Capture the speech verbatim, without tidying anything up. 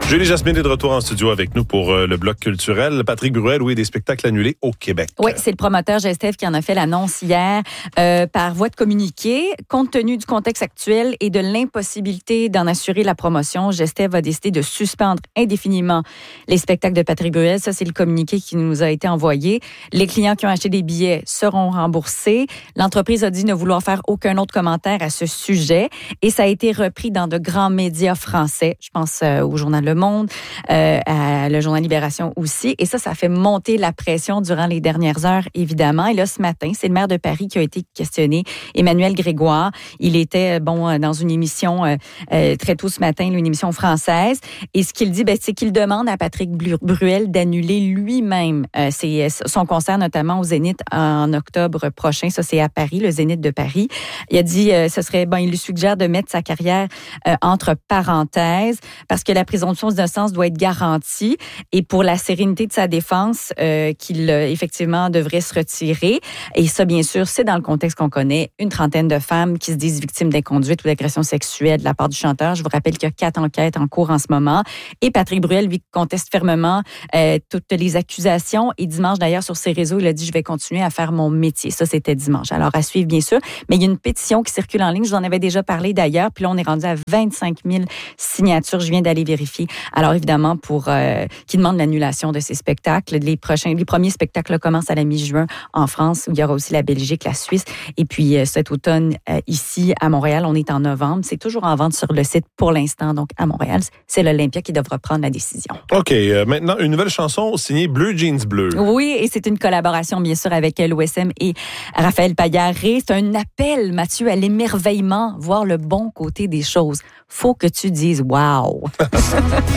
Julie Jasmine est de retour en studio avec nous pour euh, le bloc culturel. Patrick Bruel, oui, des spectacles annulés au Québec. Oui, c'est le promoteur Gestev qui en a fait l'annonce hier euh, par voie de communiqué. Compte tenu du contexte actuel et de l'impossibilité d'en assurer la promotion, Gestev a décidé de suspendre indéfiniment les spectacles de Patrick Bruel. Ça, c'est le communiqué qui nous a été envoyé. Les clients qui ont acheté des billets seront remboursés. L'entreprise a dit ne vouloir faire aucun autre commentaire à ce sujet et ça a été repris dans de grands médias français. Je pense euh, au Journal Le Monde, euh, à le Journal Libération aussi. Et ça, ça fait monter la pression durant les dernières heures, évidemment. Et là, ce matin, c'est le maire de Paris qui a été questionné, Emmanuel Grégoire. Il était, bon, dans une émission euh, euh, très tôt ce matin, une émission française. Et ce qu'il dit, ben, c'est qu'il demande à Patrick Bruel d'annuler lui-même euh, ses, son concert, notamment au Zénith en octobre prochain. Ça, c'est à Paris, le Zénith de Paris. Il a dit, euh, ce serait, bon, il lui suggère de mettre sa carrière euh, entre parenthèses parce que la présomption d'innocence doit être garantie et pour la sérénité de sa défense, euh, qu'il euh, effectivement devrait se retirer. Et ça, bien sûr, c'est dans le contexte qu'on connaît, une trentaine de femmes qui se disent victimes d'inconduite ou d'agression sexuelle de la part du chanteur. Je vous rappelle qu'il y a quatre enquêtes en cours en ce moment. Et Patrick Bruel, lui, conteste fermement euh, toutes les accusations. Et dimanche, d'ailleurs, sur ses réseaux, il a dit « Je vais continuer à faire mon métier ». Ça, c'était dimanche. Alors, à suivre, bien sûr. Mais il y a une pétition qui circule en ligne. Je vous en avais déjà parlé d'ailleurs. Puis là, on est rendu à vingt-cinq mille signatures. Je viens d'aller vérifier. Alors, évidemment, pour euh, qui demande l'annulation de ces spectacles. Les prochains, les premiers spectacles là, commencent à la mi-juin en France, où il y aura aussi la Belgique, la Suisse. Et puis, euh, cet automne, euh, ici, à Montréal, on est en novembre. C'est toujours en vente sur le site pour l'instant. Donc, à Montréal, c'est l'Olympia qui devra prendre la décision. OK. Euh, maintenant, une nouvelle chanson signée Bleu Jeans Bleu. Oui, et c'est une collaboration, bien sûr, avec l'O S M et Raphaël Paillaré. C'est un appel, Mathieu, à l'émerveillement, voir le bon côté des choses. Faut que tu dises « wow ».